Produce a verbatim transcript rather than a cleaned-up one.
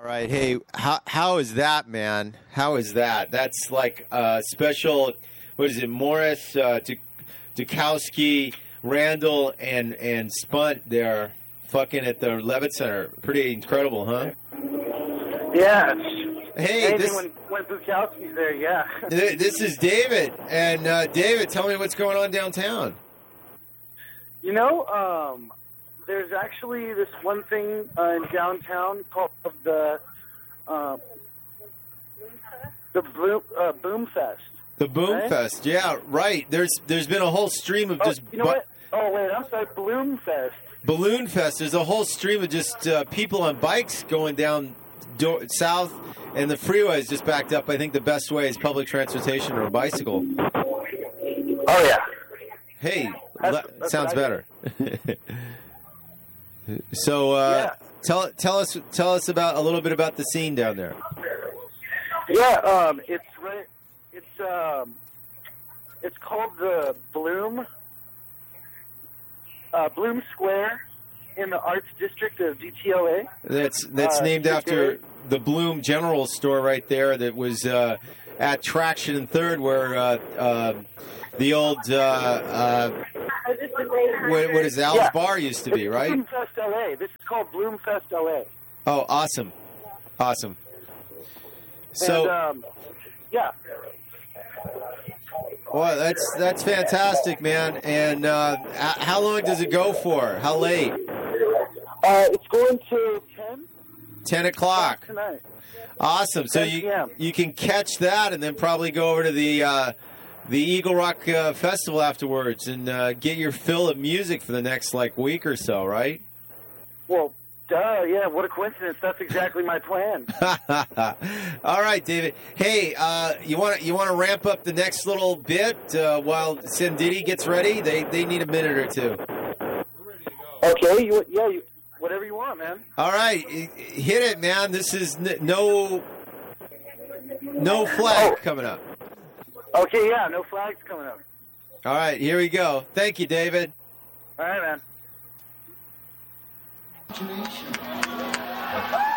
right. Hey, how how is that, man? How is that? That's like a special. What is it? Morris, uh, Dukowski, Randall, and and Spunt. They're fucking at the Levitt Center. Pretty incredible, huh? Yeah. Hey, this, when when Bukowski's there, yeah. This is David, and uh, David, tell me what's going on downtown. You know, um, there's actually this one thing uh, in downtown called the uh, the Boom, uh, Boom Fest. The Boom right? Fest, yeah, right. There's there's been a whole stream of oh, just you know what? Oh wait, I'm sorry, Balloon Fest. Balloon Fest. There's a whole stream of just uh, people on bikes going down do- south, and the freeway is just backed up. I think the best way is public transportation or a bicycle. Oh yeah. Hey, that's, le- that's sounds better. So uh, yeah. tell tell us tell us about a little bit about the scene down there. Yeah, um, it's right. It's um, it's called the Bloom uh, Bloom Square in the Arts District of D T L A. That's that's uh, named after the Bloom General Store right there. That was uh, at Traction and Third, where uh, uh, the old uh, uh, what, what is it, Al's yeah. Bar used to be, right? Bloom Fest L A. This is called Bloom Fest L A. Oh, awesome, awesome. So, and, um, yeah. Well, that's that's fantastic, man. And uh, how long does it go for? How late? Uh, it's going to ten. Ten o'clock tonight. Awesome. So you you can catch that, and then probably go over to the uh, the Eagle Rock uh, Festival afterwards, and uh, get your fill of music for the next like week or so, right? Well, duh. Yeah. What a coincidence. That's exactly my plan. All right, David. Hey, uh, you want you want to ramp up the next little bit uh, while Senditi gets ready? They they need a minute or two. Okay. You, yeah. You, whatever you want, man. All right, hit it, man. This is n- no no flag oh. coming up. Okay. Yeah. No flags coming up. All right. Here we go. Thank you, David. All right, man.